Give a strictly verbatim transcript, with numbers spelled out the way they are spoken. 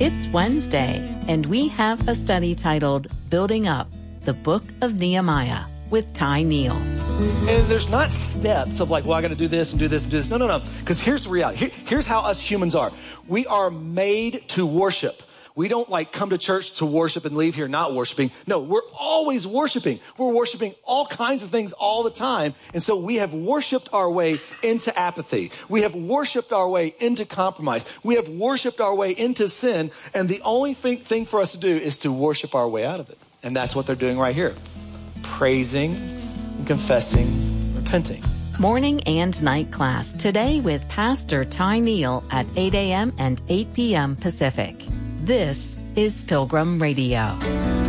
It's Wednesday, and we have a study titled Building Up, the Book of Nehemiah with Ty Neal. And there's not steps of like, well, I got to do this and do this and do this. No, no, no. Because here's the reality. Here, here's how us humans are. We are made to worship. We don't like come to church to worship and leave here not worshiping. No, we're always worshiping. We're worshiping all kinds of things all the time. And so we have worshiped our way into apathy. We have worshiped our way into compromise. We have worshiped our way into sin. And the only thing, thing for us to do is to worship our way out of it. And that's what they're doing right here. Praising, confessing, repenting. Morning and night class today with Pastor Ty Neal at eight a.m. and eight p.m. Pacific. This is Pilgrim Radio.